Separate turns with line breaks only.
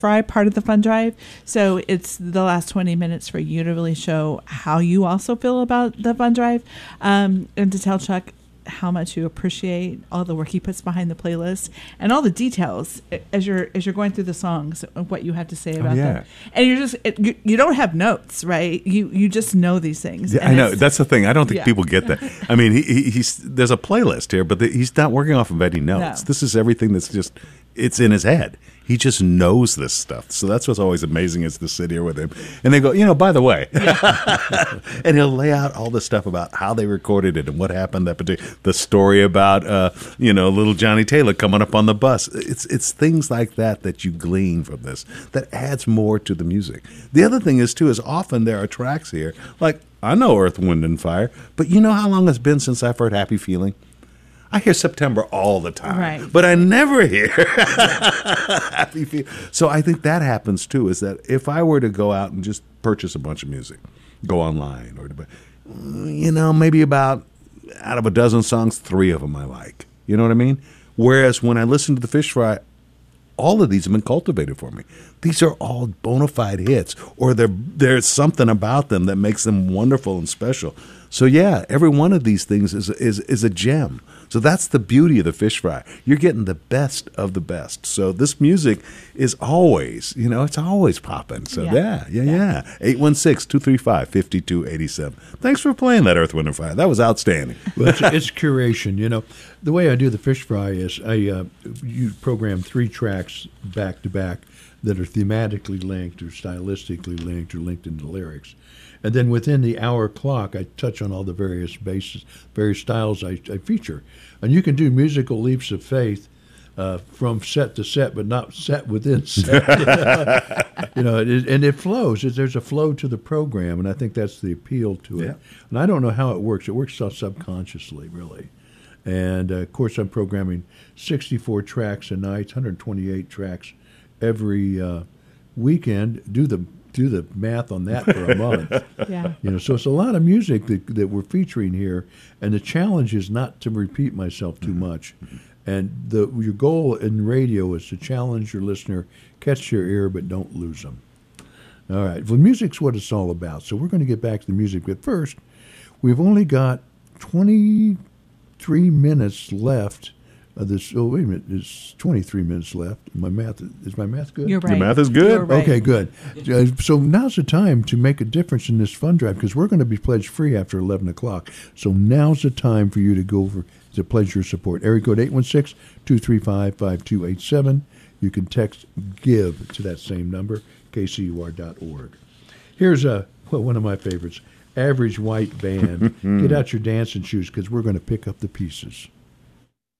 Fry part of the fund drive. So it's the last 20 minutes for you to really show how you also feel about the fund drive, and to tell Chuck how much you appreciate all the work he puts behind the playlist and all the details as you're going through the songs of what you have to say about them. And you're just you don't have notes, right? You just know these things.
Yeah, I know. That's the thing. I don't think people get that. I mean, he's there's a playlist here, but he's not working off of any notes. No. This is everything that's just it's in his head. He just knows this stuff. So that's what's always amazing is to sit here with him. And they go, by the way. And he'll lay out all the stuff about how they recorded it and what happened that particular, the story about, little Johnny Taylor coming up on the bus. It's things like that you glean from this that adds more to the music. The other thing is, too, is often there are tracks here. Like, I know Earth, Wind, and Fire, but you know how long it's been since I've heard Happy Feeling? I hear September all the time, but I never hear Happy Feeling. So I think that happens too, is that if I were to go out and just purchase a bunch of music, go online, or maybe about out of a dozen songs, 3 of them I like. You know what I mean? Whereas when I listen to the Fish Fry, all of these have been cultivated for me. These are all bona fide hits, or there's something about them that makes them wonderful and special. So yeah, every one of these things is a gem. So that's the beauty of the Fish Fry. You're getting the best of the best. So this music is always, it's always popping. So yeah. 816-235-5287. Thanks for playing that Earth, Wind, and Fire. That was outstanding.
Well, it's curation. The way I do the Fish Fry is you program 3 tracks back to back that are thematically linked or stylistically linked or linked in the lyrics. And then within the hour clock, I touch on all the various bases, various styles I feature. And you can do musical leaps of faith from set to set, but not set within set. And it flows. There's a flow to the program, and I think that's the appeal to it. And I don't know how it works. It works subconsciously, really. And, of course, I'm programming 64 tracks a night, 128 tracks every weekend. Do the math on that for a month. So it's a lot of music that we're featuring here, and the challenge is not to repeat myself too much. And your goal in radio is to challenge your listener, catch your ear, but don't lose them. All right. Well, music's what it's all about. So we're going to get back to the music, but first, we've only got 23 minutes left. Wait a minute. There's 23 minutes left. Is my math good?
You're right.
Your math is good.
Right.
Okay, good. So now's the time to make a difference in this fund drive because we're going to be pledge free after 11 o'clock. So now's the time for you to go over to pledge your support. Area code 816-235-5287. You can text GIVE to that same number, kcur.org. Here's one of my favorites, Average White Band. Get out your dancing shoes because we're going to pick up the pieces.